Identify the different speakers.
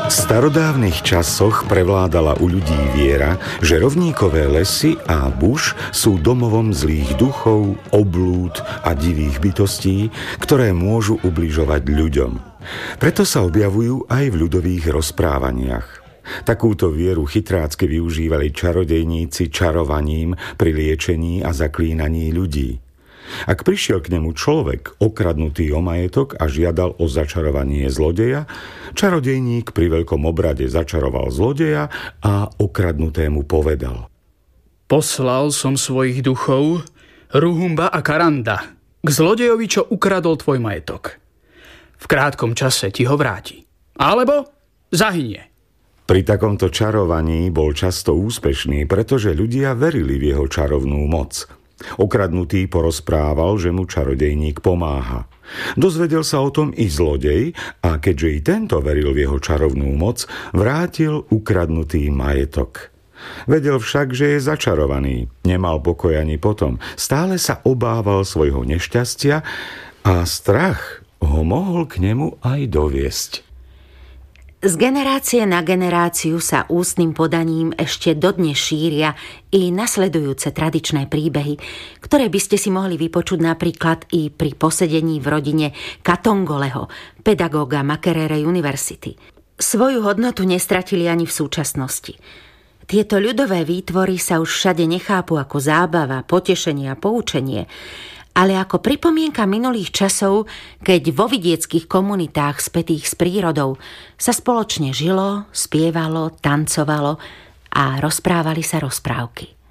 Speaker 1: V starodávnych časoch prevládala u ľudí viera, že rovníkové lesy a buš sú domovom zlých duchov, oblúd a divých bytostí, ktoré môžu ubližovať ľuďom. Preto sa objavujú aj v ľudových rozprávaniach. Takúto vieru chytrácky využívali čarodejníci čarovaním pri liečení a zaklínaní ľudí. Ak prišiel k nemu človek okradnutý o majetok a žiadal o začarovanie zlodeja, čarodejník pri veľkom obrade začaroval zlodeja a okradnutému povedal:
Speaker 2: Poslal som svojich duchov, Ruhumba a Karanda, k zlodejovi, čo ukradol tvoj majetok. V krátkom čase ti ho vráti. Alebo zahynie.
Speaker 1: Pri takomto čarovaní bol často úspešný, pretože ľudia verili v jeho čarovnú moc. Okradnutý porozprával, že mu čarodejník pomáha. Dozvedel sa o tom i zlodej a keďže i tento veril v jeho čarovnú moc, vrátil ukradnutý majetok. Vedel však, že je začarovaný, nemal pokoj ani potom, stále sa obával svojho nešťastia a strach ho mohol k nemu aj doviesť.
Speaker 3: Z generácie na generáciu sa ústnym podaním ešte dodnes šíria i nasledujúce tradičné príbehy, ktoré by ste si mohli vypočuť napríklad i pri posedení v rodine Katongoleho, pedagóga Makerere University. Svoju hodnotu nestratili ani v súčasnosti. Tieto ľudové výtvory sa už všade nechápu ako zábava, potešenie a poučenie, ale ako pripomienka minulých časov, keď vo vidieckých komunitách spätých s prírodou sa spoločne žilo, spievalo, tancovalo a rozprávali sa rozprávky.